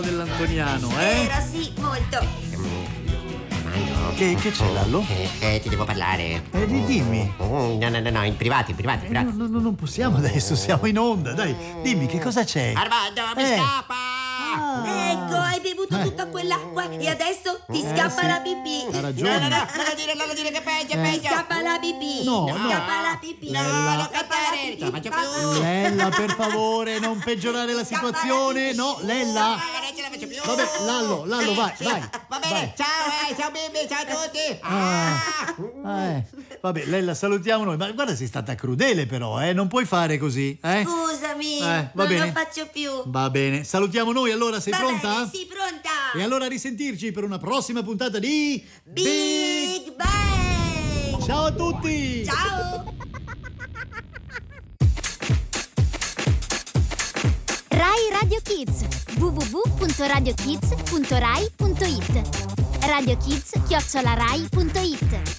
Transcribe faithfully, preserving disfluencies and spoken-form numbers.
dell'Antoniano, eh? Vero, sì, molto. Che, che c'è, Lallo? Eh, eh, ti devo parlare. Eh, di- dimmi. Mm, No, no, no, no, in privato, in privato, in Eh, privato. no, no, non possiamo adesso, siamo in onda, dai. Dimmi, che cosa c'è? Armando, mi Eh. scappa! Ah. Ecco, hai bevuto tutta quell'acqua e adesso ti scappa sì. la pipì. Ha No, ragione. no, no, non lo dire, non lo dire che è peggio, è Eh. peggio. Scappa la pipì. No, ti no. scappa la pipì. No, Lella. non cantare, non ce la faccio più. Lella, per favore, non peggiorare la situazione. No, Lella. No, non ce la faccio più. Vabbè, Lallo, Lallo, vai, vai. Va bene, vai. ciao, eh, ciao bimbi, ciao a tutti. Ah. Ah. Eh, vabbè, Lella, salutiamo noi. Ma guarda, sei stata crudele però, eh? Non puoi fare così, eh? Scusami, Eh, va non bene. lo faccio più. Va bene, salutiamo noi allora, sei Va pronta? bene, sì, pronta. E allora a risentirci per una prossima puntata di Big Bang. Ciao a tutti! Ciao. Rai Radio Kids w w w punto radio kids punto rai punto it Radio Kids chiocciola rai punto it